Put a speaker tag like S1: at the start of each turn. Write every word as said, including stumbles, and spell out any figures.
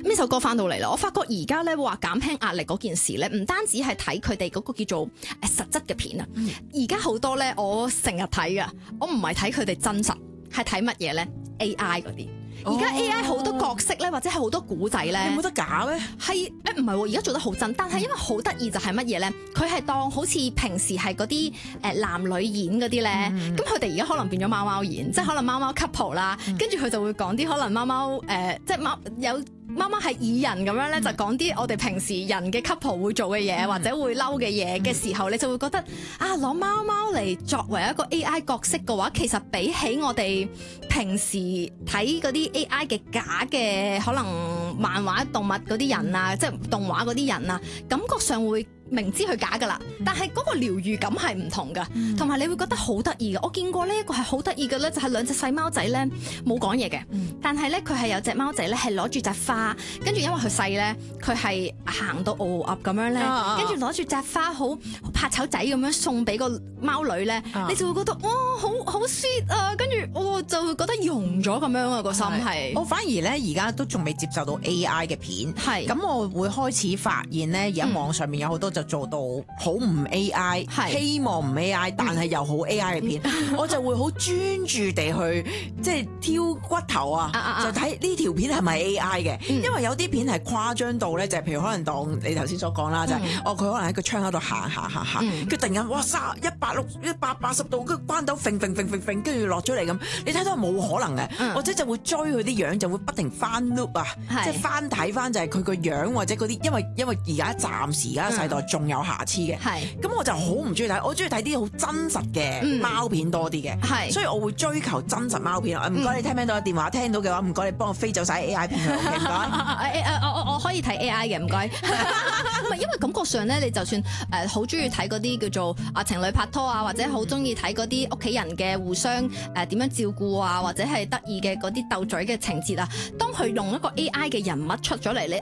S1: 呢首歌翻到嚟啦，我發覺而家咧話減輕壓力嗰件事咧，唔單止係睇佢哋嗰個叫做誒實質嘅片啊，而家好多咧我成日睇噶，我唔係睇佢哋真實，係睇乜嘢咧 A I 嗰啲。而家 A I 好多角色咧，或者係好多古仔咧，
S2: 有冇得假咧？
S1: 係誒唔係喎，而家做得好真，但係因為好得意就係乜嘢咧？佢係當好似平時係嗰啲誒男女演嗰啲咧，咁佢哋而家可能變咗貓貓演，即係可能貓貓 couple 啦，跟住佢就會講啲可能貓貓誒，即係貓有。貓貓係擬人咁樣咧，就講啲我哋平時人嘅 couple 會做嘅嘢，或者會嬲嘅嘢嘅時候，你就會覺得啊，攞貓貓嚟作為一個 A I 角色嘅話，其實比起我哋平時睇嗰啲 A I 嘅假嘅可能漫畫動物嗰啲人啊，即係動畫嗰啲人啊，感覺上會明知佢假噶啦，但係嗰個療愈感係唔同噶，同埋你會覺得好得意嘅。我見過呢一個係好得意嘅咧，就係兩隻細貓仔咧冇講嘢嘅，但係咧佢係有隻貓仔咧係攞住隻花，跟住因為佢細咧，佢係行到嗷嗷咁樣咧，跟住攞住隻花好拍醜仔咁樣送俾個貓女咧，你就會覺得哇好好 sweet 啊，跟住我就會覺得融咗咁樣啊個心係。
S2: 我反而咧而家都仲未接受到 A I 嘅片，係咁我會開始發現咧，而家網上面有好多就做到好唔 A I，希望唔 A I，但係又好 A I 嘅片，我就會好專注地去即係挑骨頭啊，就睇呢條片係咪 A I 嘅，因為有啲片係誇張到咧，就係譬如可能當你頭先所講啦，就係哦佢可能喺個窗口度行行行行，跟住突然間哇三一百六一百八十度，跟住關斗揈揈揈揈揈，跟住落咗嚟咁，你睇到係冇可能嘅，或者就會追佢啲樣，就會不停翻 loop 啊，即係翻睇翻就係佢個樣或者嗰啲，因為因為而家暫時而家世代仲有瑕疵嘅，咁我就好唔中意睇，我中意睇啲好真實嘅貓片多啲嘅，所以我會追求真實貓片。唔該你聽唔聽到電話？聽到嘅話唔該你幫我飛走晒 A I 片佢，唔該。
S1: 我我我可以睇 A I 嘅，唔該。唔係因為感覺上咧，你就算誒好中意睇嗰啲叫做啊情侶拍拖啊，或者好中意睇嗰啲屋企人嘅互相誒點樣照顧啊，或者係得意嘅嗰啲鬥嘴嘅情節啊，當佢用一個 A I 嘅人物出咗嚟，你